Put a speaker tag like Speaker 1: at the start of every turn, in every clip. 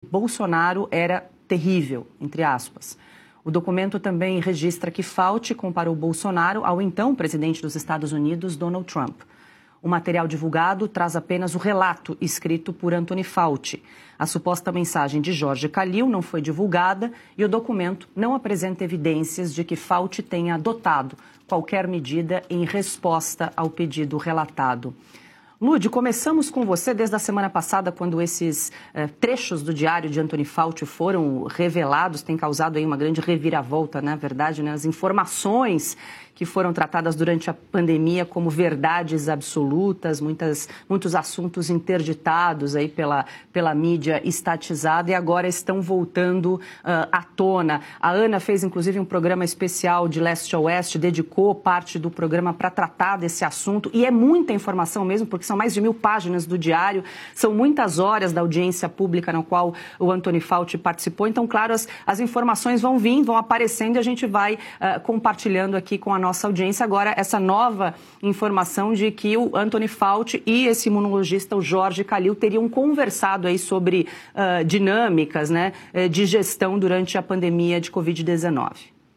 Speaker 1: Bolsonaro era terrível, entre aspas. O documento também registra que Fauci comparou Bolsonaro ao então presidente dos Estados Unidos, Donald Trump. O material divulgado traz apenas o relato escrito por Anthony Fauci. A suposta mensagem de Jorge Khalil não foi divulgada e o documento não apresenta evidências de que Fauci tenha adotado qualquer medida em resposta ao pedido relatado. Lude, começamos com você desde a semana passada, quando esses trechos do diário de Anthony Fauci foram revelados, tem causado aí uma grande reviravolta, na verdade, né? As informações que foram tratadas durante a pandemia como verdades absolutas, muitos assuntos interditados aí pela mídia estatizada e agora estão voltando à tona. A Ana fez, inclusive, um programa especial de leste a oeste, dedicou parte do programa para tratar desse assunto e é muita informação mesmo, porque são mais de 1000 páginas do diário, são muitas horas da audiência pública na qual o Anthony Fauci participou. Então, claro, as informações vão vir, vão aparecendo e a gente vai compartilhando aqui com a nossa audiência agora essa nova informação de que o Anthony Fauci e esse imunologista, o Jorge Khalil, teriam conversado aí sobre dinâmicas, né, de gestão durante a pandemia de Covid-19.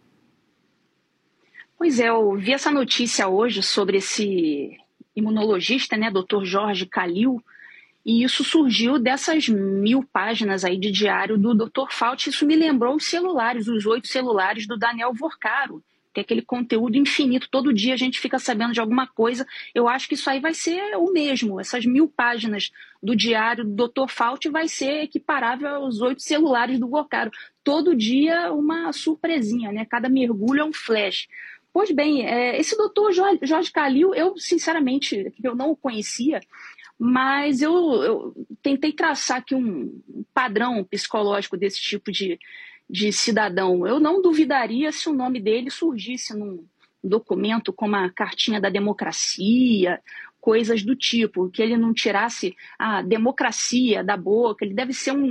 Speaker 2: Pois é, eu vi essa notícia hoje sobre esse imunologista, né, Dr. Jorge Khalil, e isso surgiu dessas 1000 páginas aí de diário do Dr. Fauci. Isso me lembrou os celulares, os 8 celulares do Daniel Vorcaro. Tem aquele conteúdo infinito, todo dia a gente fica sabendo de alguma coisa. Eu acho que isso aí vai ser o mesmo. Essas 1000 páginas do diário do Dr. Fauci vai ser equiparável aos 8 celulares do Vorcaro. Todo dia uma surpresinha, né? Cada mergulho é um flash. Pois bem, esse doutor Jorge Khalil, eu sinceramente eu não o conhecia, mas eu tentei traçar aqui um padrão psicológico desse tipo de cidadão. Eu não duvidaria se o nome dele surgisse num documento como a Cartinha da Democracia, coisas do tipo, que ele não tirasse a democracia da boca. Ele deve ser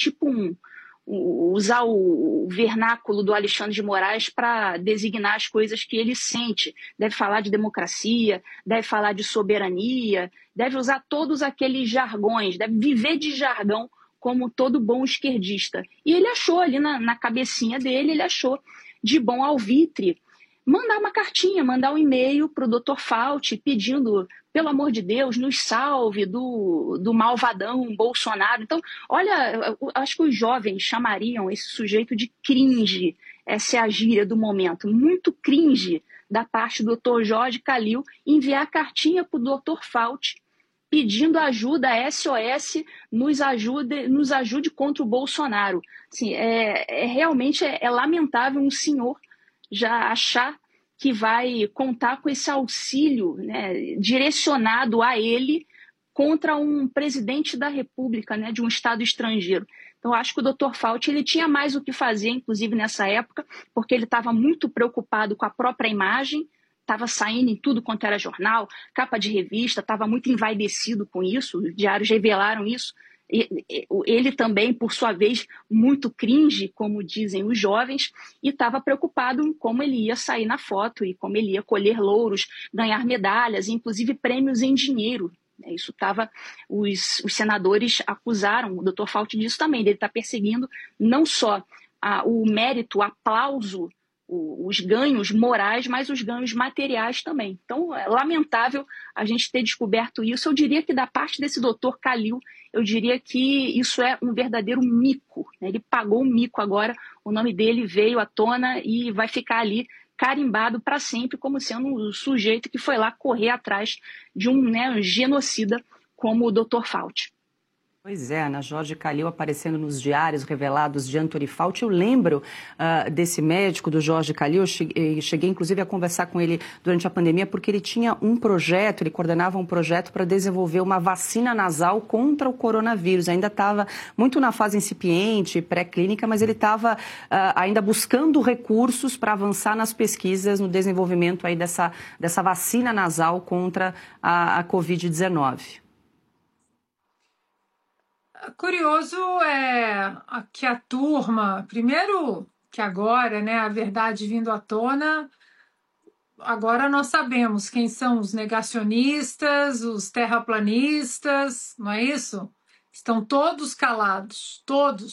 Speaker 2: usar o vernáculo do Alexandre de Moraes para designar as coisas que ele sente. Deve falar de democracia, deve falar de soberania, deve usar todos aqueles jargões, deve viver de jargão como todo bom esquerdista. E ele achou ali na cabecinha dele, ele achou de bom alvitre mandar uma cartinha, mandar um e-mail para o Dr. Fauci pedindo, pelo amor de Deus, nos salve do malvadão Bolsonaro. Então, olha, acho que os jovens chamariam esse sujeito de cringe. Essa é a gíria do momento. Muito cringe da parte do Dr. Jorge Khalil enviar cartinha para o Dr. Fauci pedindo ajuda, SOS, nos ajude contra o Bolsonaro. Assim, realmente é lamentável um senhor já achar que vai contar com esse auxílio, né, direcionado a ele contra um presidente da República, né, de um Estado estrangeiro. Então, acho que o Dr. Fauci ele tinha mais o que fazer, inclusive nessa época, porque ele estava muito preocupado com a própria imagem, estava saindo em tudo quanto era jornal, capa de revista, estava muito envaidecido com isso, os diários revelaram isso. Ele também, por sua vez, muito cringe, como dizem os jovens, e estava preocupado em como ele ia sair na foto e como ele ia colher louros, ganhar medalhas, inclusive prêmios em dinheiro. Isso estava, os senadores acusaram o Dr. Fauci disso também, dele estar perseguindo não só o mérito, o aplauso, os ganhos morais, mas os ganhos materiais também. Então, é lamentável a gente ter descoberto isso. Eu diria que da parte desse doutor Khalil, eu diria que isso é um verdadeiro mico, né? Ele pagou um mico agora, o nome dele veio à tona e vai ficar ali carimbado para sempre como sendo um sujeito que foi lá correr atrás de um genocida como o Dr. Fauci.
Speaker 1: Pois é, Ana, Jorge Khalil aparecendo nos diários revelados de Anthony Fauci. Eu lembro desse médico, do Jorge Khalil, cheguei inclusive a conversar com ele durante a pandemia, porque ele tinha um projeto, ele coordenava um projeto para desenvolver uma vacina nasal contra o coronavírus. Ainda estava muito na fase incipiente, pré-clínica, mas ele estava ainda buscando recursos para avançar nas pesquisas, no desenvolvimento aí dessa vacina nasal contra a Covid-19.
Speaker 3: Curioso é que a turma, primeiro que agora, né, a verdade vindo à tona, agora nós sabemos quem são os negacionistas, os terraplanistas, não é isso? Estão todos calados, todos.